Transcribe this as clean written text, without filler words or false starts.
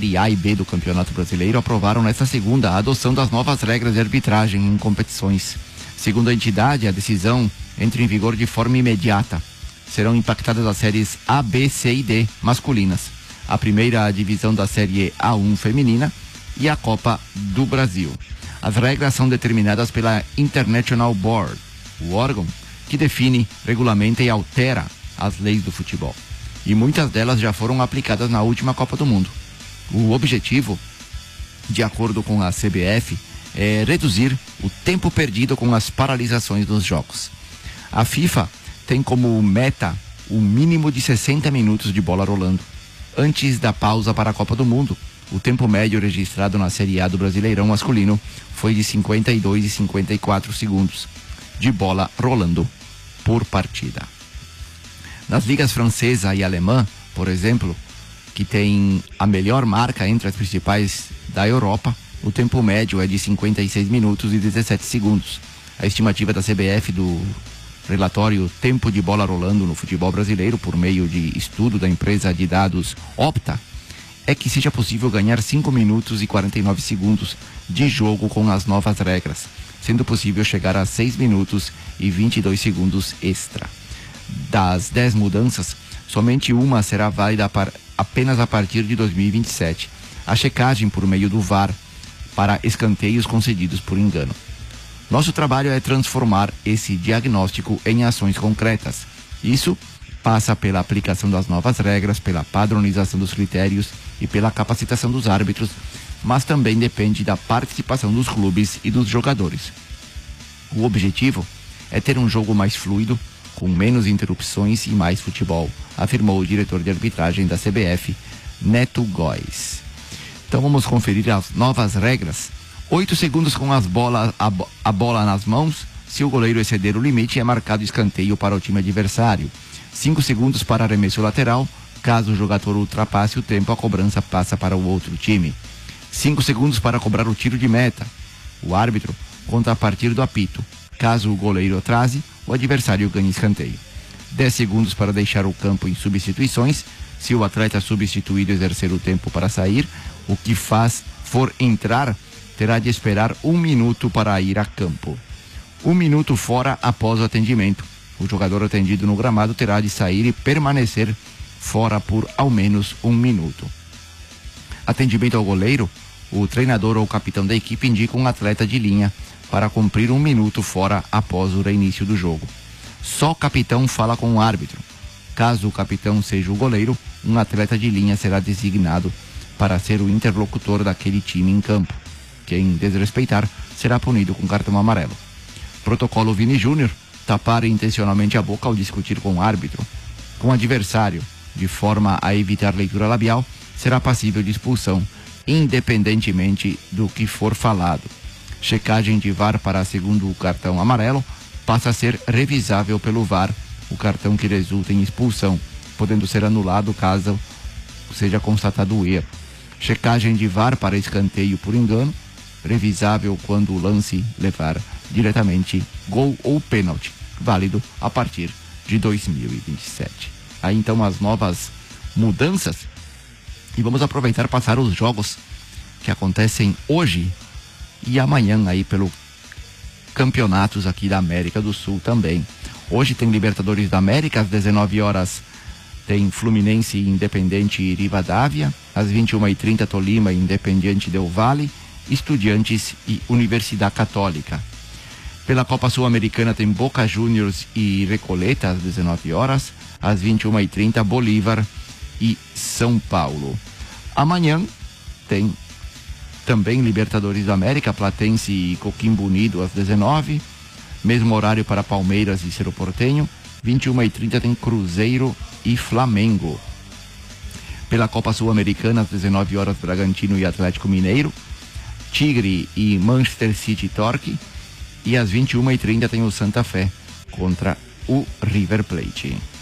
Série A e B do Campeonato Brasileiro aprovaram nesta segunda a adoção das novas regras de arbitragem em competições. Segundo a entidade, a decisão entra em vigor de forma imediata. Serão impactadas as séries A, B, C e D masculinas, a primeira divisão da Série A1 feminina e a Copa do Brasil. As regras são determinadas pela International Board, o órgão que define, regulamenta e altera as leis do futebol. E muitas delas já foram aplicadas na última Copa do Mundo. O objetivo, de acordo com a CBF, é reduzir o tempo perdido com as paralisações dos jogos. A FIFA tem como meta um mínimo de 60 minutos de bola rolando. Antes da pausa para a Copa do Mundo, o tempo médio registrado na Série A do Brasileirão masculino foi de 52 e 54 segundos de bola rolando por partida. Nas ligas francesa e alemã, por exemplo, que tem a melhor marca entre as principais da Europa, o tempo médio é de 56 minutos e 17 segundos. A estimativa da CBF do relatório Tempo de Bola Rolando no Futebol Brasileiro, por meio de estudo da empresa de dados Opta, é que seja possível ganhar 5 minutos e 49 segundos de jogo com as novas regras, sendo possível chegar a 6 minutos e 22 segundos extra. Das 10 mudanças, somente uma será válida apenas a partir de 2027, a checagem por meio do VAR para escanteios concedidos por engano. Nosso trabalho é transformar esse diagnóstico em ações concretas. Isso passa pela aplicação das novas regras, pela padronização dos critérios e pela capacitação dos árbitros, mas também depende da participação dos clubes e dos jogadores. O objetivo é ter um jogo mais fluido, com menos interrupções e mais futebol, afirmou o diretor de arbitragem da CBF, Neto Góes. Então vamos conferir as novas regras. 8 segundos com a bola nas mãos. Se o goleiro exceder o limite, é marcado escanteio para o time adversário. 5 segundos para arremesso lateral. Caso o jogador ultrapasse o tempo, a cobrança passa para o outro time. 5 segundos para cobrar o tiro de meta. O árbitro conta a partir do apito. Caso o goleiro atrase, o adversário ganha escanteio. 10 segundos para deixar o campo em substituições. Se o atleta substituído exercer o tempo para sair, o que for entrar, terá de esperar 1 minuto para ir a campo. 1 minuto fora após o atendimento. O jogador atendido no gramado terá de sair e permanecer fora por ao menos 1 minuto. Atendimento ao goleiro, o treinador ou o capitão da equipe indica um atleta de linha para cumprir 1 minuto fora após o reinício do jogo. Só o capitão fala com o árbitro. Caso o capitão seja o goleiro, um atleta de linha será designado para ser o interlocutor daquele time em campo. Quem desrespeitar será punido com cartão amarelo. Protocolo Vini Júnior: tapar intencionalmente a boca ao discutir com o árbitro, com o adversário, de forma a evitar leitura labial, será passível de expulsão, independentemente do que for falado. Checagem de VAR para segundo o cartão amarelo passa a ser revisável pelo VAR, o cartão que resulta em expulsão, podendo ser anulado caso seja constatado o erro. Checagem de VAR para escanteio por engano, revisável quando o lance levar diretamente gol ou pênalti, válido a partir de 2027. Aí então as novas mudanças, e vamos aproveitar e passar os jogos que acontecem hoje e amanhã aí pelo campeonatos aqui da América do Sul também. Hoje tem Libertadores da América, às 19 horas tem Fluminense e Independente Rivadavia, às 21h30 Tolima e Independiente Del Valle, Estudiantes e Universidade Católica. Pela Copa Sul-Americana tem Boca Juniors e Recoleta às 19 horas, às 21h30 Bolívar e São Paulo. Amanhã tem também Libertadores da América, Platense e Coquimbo Unido às 19h, mesmo horário para Palmeiras e Cerro Porteño. 21h30 tem Cruzeiro e Flamengo. Pela Copa Sul-Americana, às 19 horas Bragantino e Atlético Mineiro, Tigre e Manchester City Torque, e às 21h30 tem o Santa Fé contra o River Plate.